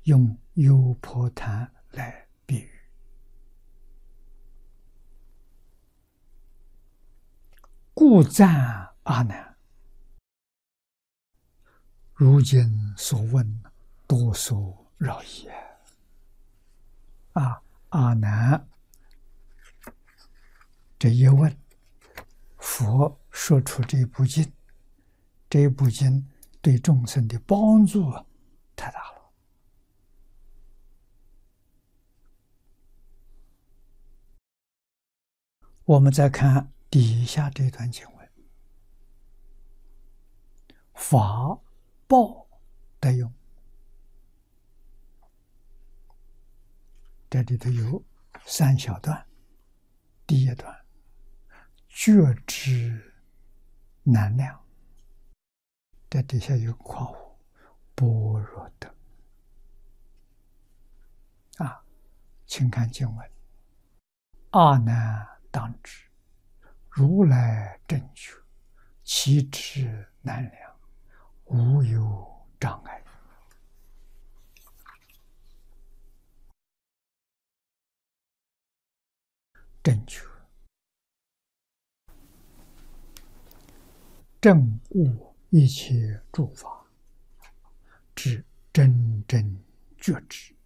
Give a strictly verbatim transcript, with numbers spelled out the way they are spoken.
用优婆檀来比喻。故赞阿难，如今所问，多所扰也。啊，阿难这一问，佛说出这部经，这部经对众生的帮助太大了。我们再看底下这段经文：法报得用。这里头有三小段。第一段，觉知难量。这底下有括弧，般若等。啊，请看经文：阿难当知，如来正觉，其知难量，无有障碍。正觉，正悟一切诸法，知真正觉知。